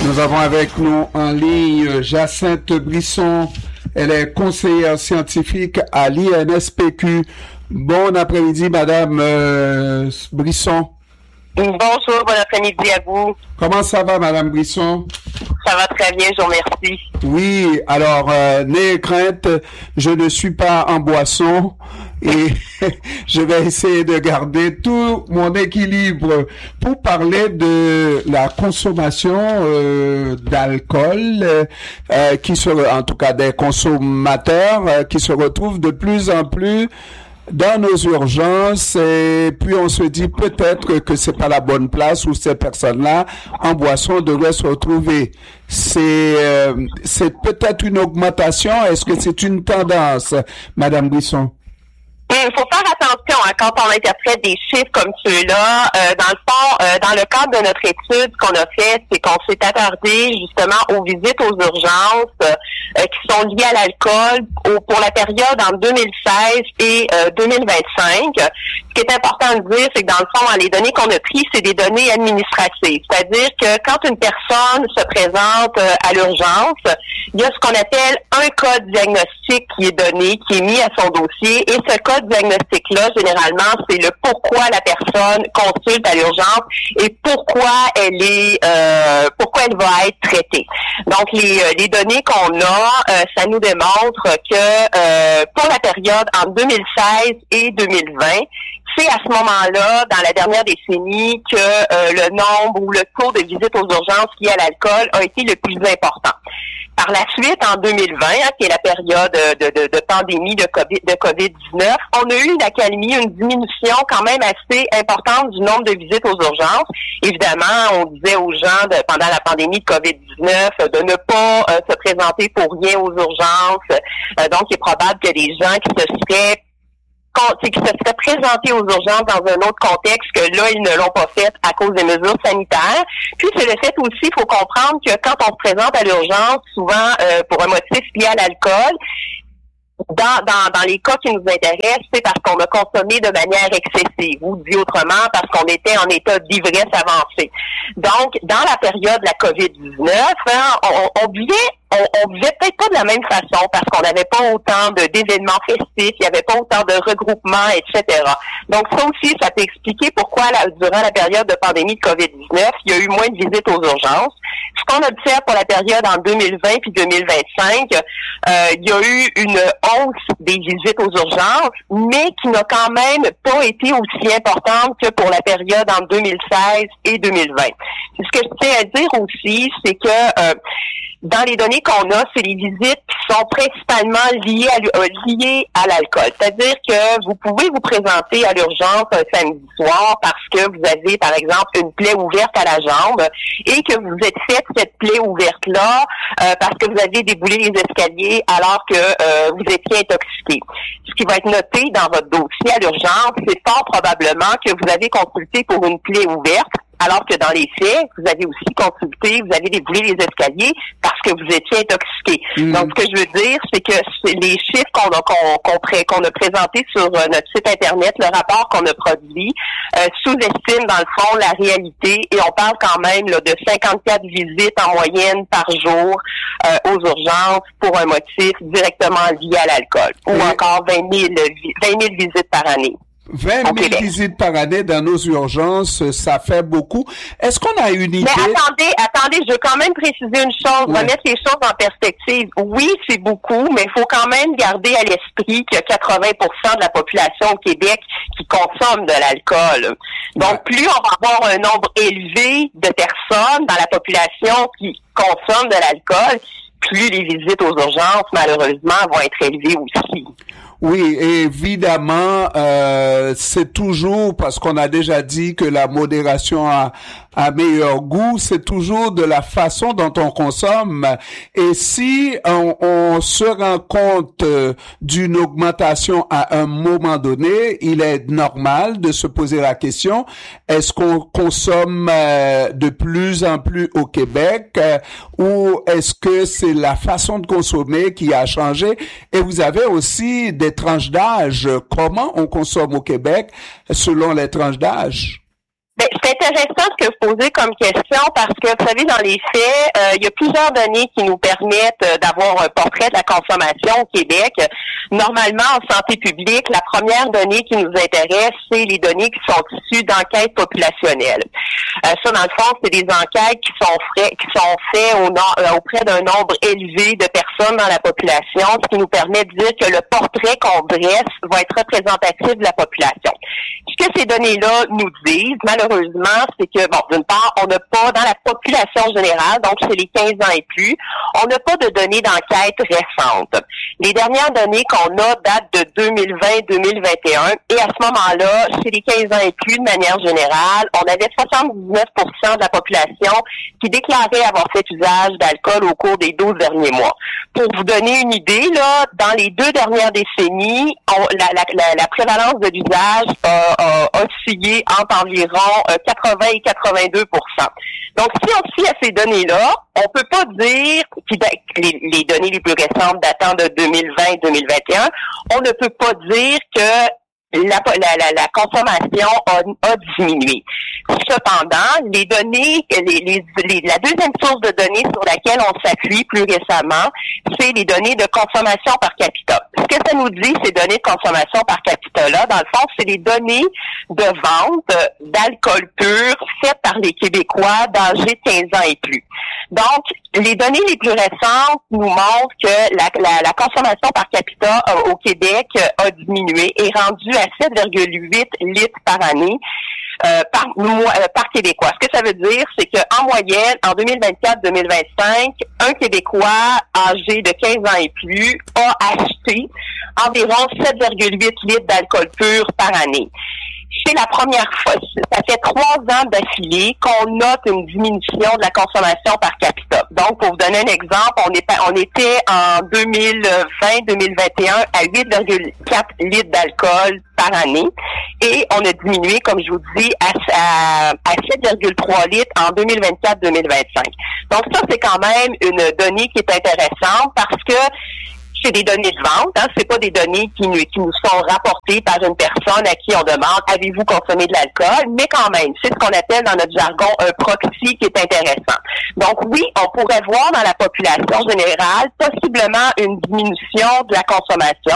Nous avons avec nous en ligne Jacinthe Brisson. Elle est conseillère scientifique à l'INSPQ. Bon après-midi, Madame Brisson. Bonjour, bon après-midi à vous. Comment ça va, Madame Brisson? Ça va très bien, je vous remercie. Oui, alors, n'ayez crainte, je ne suis pas en boisson et je vais essayer de garder tout mon équilibre pour parler de la consommation d'alcool qui se, en tout cas des consommateurs qui se retrouvent de plus en plus dans nos urgences, et puis on se dit peut-être que c'est pas la bonne place où ces personnes-là en boisson devraient se retrouver. C'est peut-être une augmentation. Est-ce que c'est une tendance, Madame Brisson? Il faut faire attention quand on interprète des chiffres comme ceux-là. Dans le fond, dans le cadre de notre étude, ce qu'on a fait, c'est qu'on s'est attardé justement aux visites aux urgences qui sont liées à l'alcool pour la période entre 2016 et 2025. Ce qui est important de dire, c'est que dans le fond, les données qu'on a prises, c'est des données administratives. C'est-à-dire que quand une personne se présente à l'urgence, il y a ce qu'on appelle un code diagnostic qui est donné, qui est mis à son dossier, et ce code diagnostic-là, généralement, c'est le pourquoi la personne consulte à l'urgence et pourquoi elle va être traitée. Donc, les données qu'on a, ça nous démontre que pour la période entre 2016 et 2020, c'est à ce moment-là, dans la dernière décennie, que le nombre ou le taux de visites aux urgences liées à l'alcool a été le plus important. Par la suite, en 2020, qui est la période de pandémie de COVID-19, on a eu une accalmie, une diminution quand même assez importante du nombre de visites aux urgences. Évidemment, on disait aux gens pendant la pandémie de COVID-19 de ne pas se présenter pour rien aux urgences. Donc, il est probable que les gens qui se seraient présentés aux urgences dans un autre contexte, que là, ils ne l'ont pas fait à cause des mesures sanitaires. Puis, c'est le fait aussi, il faut comprendre que quand on se présente à l'urgence, souvent pour un motif lié à l'alcool, dans les cas qui nous intéressent, c'est parce qu'on a consommé de manière excessive, ou dit autrement, parce qu'on était en état d'ivresse avancée. Donc, dans la période de la COVID-19, on vivait peut-être pas de la même façon parce qu'on n'avait pas autant d'événements festifs, il n'y avait pas autant de regroupements, etc. Donc, ça aussi, ça peut expliquer pourquoi, durant la période de pandémie de COVID-19, il y a eu moins de visites aux urgences. Ce qu'on observe pour la période en 2020 puis 2025, il y a eu une hausse des visites aux urgences, mais qui n'a quand même pas été aussi importante que pour la période en 2016 et 2020. Ce que je tiens à dire aussi, c'est que dans les données qu'on a, c'est les visites qui sont principalement liées à l'alcool. C'est-à-dire que vous pouvez vous présenter à l'urgence un samedi soir parce que vous avez, par exemple, une plaie ouverte à la jambe et que vous êtes fait cette plaie ouverte-là parce que vous avez déboulé les escaliers alors que vous étiez intoxiqué. Ce qui va être noté dans votre dossier à l'urgence, c'est fort probablement que vous avez consulté pour une plaie ouverte, alors que dans les faits, vous avez aussi consulté, vous avez déboulé les escaliers parce que vous étiez intoxiqué. Donc, ce que je veux dire, c'est que les chiffres qu'on a présentés sur notre site Internet, le rapport qu'on a produit, sous-estime dans le fond la réalité, et on parle quand même là, de 54 visites en moyenne par jour aux urgences pour un motif directement lié à l'alcool, ou encore 20 000 visites par année. 20 000 visites par année dans nos urgences, ça fait beaucoup. Est-ce qu'on a une idée? Mais attendez, je veux quand même préciser une chose, remettre les choses en perspective. Oui, c'est beaucoup, mais il faut quand même garder à l'esprit qu'il y a 80% de la population au Québec qui consomme de l'alcool. Donc, plus on va avoir un nombre élevé de personnes dans la population qui consomment de l'alcool, plus les visites aux urgences, malheureusement, vont être élevées aussi. Oui, évidemment, c'est toujours, parce qu'on a déjà dit que la modération a meilleur goût, c'est toujours de la façon dont on consomme. Et si on se rend compte d'une augmentation à un moment donné, il est normal de se poser la question, est-ce qu'on consomme de plus en plus au Québec ou est-ce que c'est la façon de consommer qui a changé? Et vous avez aussi des tranches d'âge. Comment on consomme au Québec selon les tranches d'âge? Ben, c'est intéressant ce que vous posez comme question parce que, vous savez, dans les faits, il y a plusieurs données qui nous permettent d'avoir un portrait de la consommation au Québec. Normalement, en santé publique, la première donnée qui nous intéresse, c'est les données qui sont issues d'enquêtes populationnelles. Ça, dans le fond, c'est des enquêtes qui sont faites auprès d'un nombre élevé de personnes dans la population, ce qui nous permet de dire que le portrait qu'on dresse va être représentatif de la population. Ce que ces données-là nous disent, malheureusement, c'est que, bon, d'une part, on n'a pas, dans la population générale, donc chez les 15 ans et plus, on n'a pas de données d'enquête récentes. Les dernières données qu'on a datent de 2020-2021, et à ce moment-là, chez les 15 ans et plus, de manière générale, on avait 79% de la population qui déclarait avoir fait usage d'alcool au cours des 12 derniers mois. Pour vous donner une idée, là, dans les 2 dernières décennies, la prévalence de l'usage a oscillé entre environ 80 et 82%. Donc, si on se fie à ces données-là, on peut pas dire les données les plus récentes datant de 2020-2021, on ne peut pas dire que la consommation a diminué. Cependant, les données, la deuxième source de données sur laquelle on s'appuie plus récemment, c'est les données de consommation par capita. Ce que ça nous dit, ces données de consommation par capita-là, dans le fond, c'est les données de vente d'alcool pur faites par les Québécois d'âge de 15 ans et plus. Donc, les données les plus récentes nous montrent que la consommation par capita au Québec a diminué et rendu à 7,8 litres par année par Québécois. Ce que ça veut dire, c'est qu'en moyenne, en 2024-2025, un Québécois âgé de 15 ans et plus a acheté environ 7,8 litres d'alcool pur par année. C'est la première fois, ça fait 3 ans d'affilée qu'on note une diminution de la consommation par capita. Donc, pour vous donner un exemple, on était en 2020-2021 à 8,4 litres d'alcool par année et on a diminué, comme je vous dis, à 7,3 litres en 2024-2025. Donc, ça, c'est quand même une donnée qui est intéressante parce que c'est des données de vente, hein, c'est pas des données qui nous sont rapportées par une personne à qui on demande avez-vous consommé de l'alcool, mais quand même, c'est ce qu'on appelle dans notre jargon un proxy qui est intéressant. Donc oui, on pourrait voir dans la population générale possiblement une diminution de la consommation,